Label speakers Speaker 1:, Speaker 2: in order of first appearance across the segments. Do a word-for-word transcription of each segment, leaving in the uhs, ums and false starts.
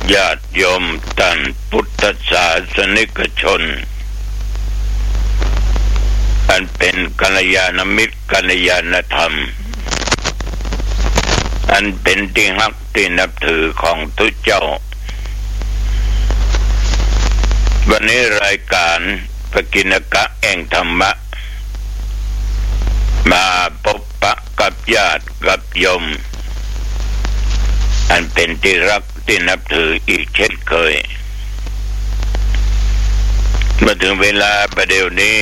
Speaker 1: ญาติโยมท่านพุทธศาสนิกชนอันเป็นกัลยาณมิตรกัลยาณธรรมอันเป็นที่รักที่นับถือของทุกเจ้าวันนี้รายการปกิณกะแห่งธรรมะมาพบปะกับญาติกับโยมอันเป็นที่รักที่นับถืออีกเช่นเคยมาถึงเวลาประเดี๋ยวนี้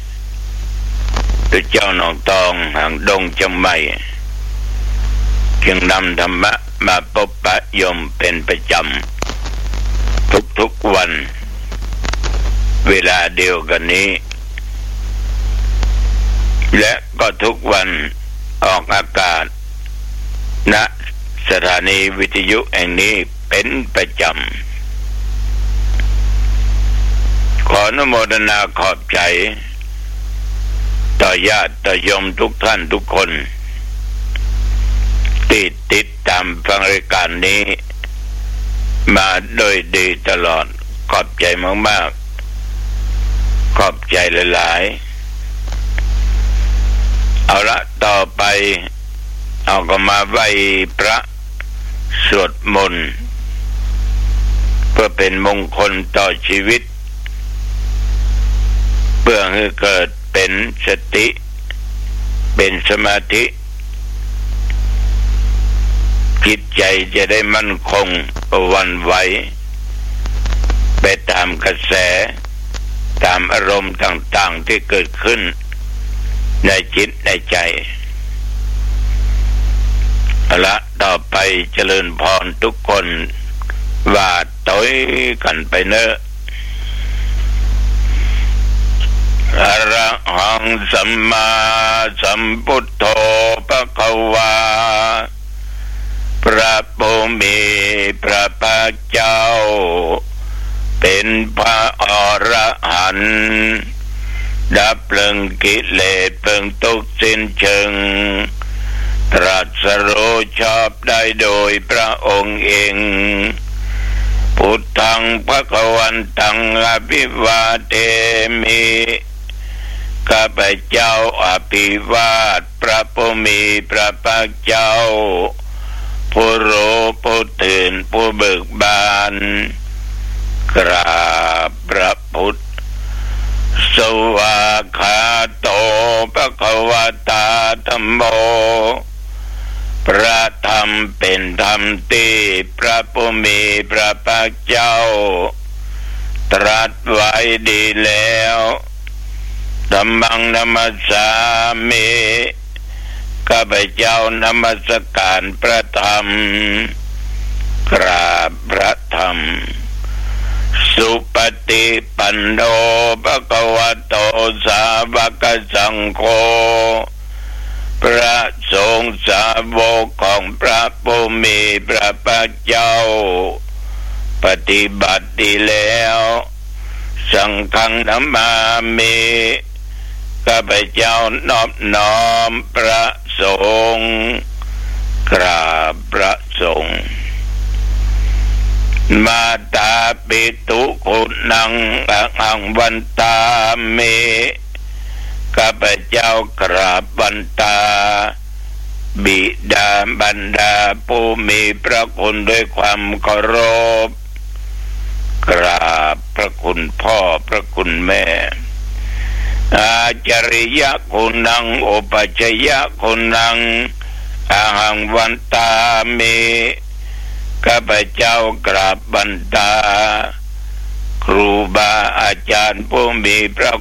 Speaker 1: ตัวเจ้าหนองตองห่างดงจำไม่จึงนำธรรมะมาพบปะโยมเป็นประจำทุกๆวันเวลาเดียวกันนี้และก็ทุกวันออกอากาศณสถานีวิทยุแห่งนี้เป็นประจำขออนุโมทนาขอบใจต่อญาติต่อโยมทุกท่านทุกคนที่ติดตามฟังรายการนี้มาโดยดีตลอดขอบใจมากๆขอบใจหลายๆเอาละต่อไปเอาก็มาไหว้พระสวดมนต์เพื่อเป็นมงคลต่อชีวิตเพื่อให้เกิดเป็นสติเป็นสมาธิจิตใจจะได้มั่นคงวันไหวไปตามกระแสตามอารมณ์ต่างๆที่เกิดขึ้นในจิตในใจเอาละต่อไปเจริญพรทุกคนว่าต้อยกันไปเนอะอะระหังสัมมาสัมพุทโธภควาพระผู้มีพระภาคเจ้าเป็นพระอรหันต์ดับเพลิงกิเลสเพลิงทุกข์สิ้นเชิงตรัสรู้ชอบได้โดยพระองค์เองพุทธังภควันตังอภิวาเทมิข้าพเจ้าอภิวาทพระผู้มีพระภาคเจ้าผู้รู้ผู้ตื่นผู้เบิกบานกราบพระพุทธสวากขาโตภควตาธัมโมพระธรรมเป็นธรรมที่พระผู้มีพระภาคเจ้าตรัสไว้ดีแล้วธัมมังนัมสสามิข้าพเจ้านมัสการพระธรรมกราบพระธรรมสุปฏิปันโนภควโตสาวกสังโฆพระสงฆ์สาวกของพระผู้มีพระภาคเจ้าปฏิบัติดีแล้วสังฆังนัมมามิข้าพเจ้านอบน้อมพระสงฆ์กราบพระสงฆ์มาตาปิตุคุณังอังวันตาเมข้าพเจ้ากราบวันตาบิดาบรรดาผู้มีพระคุณด้วยความเคารพกราบพระคุณพ่อพระคุณแม่อาจริยคุณังอุปัชฌยคุณังอาหังวันตาเมข้าพเจ้ากราบบันตาครูบาอาจารย์ผู้มีพระ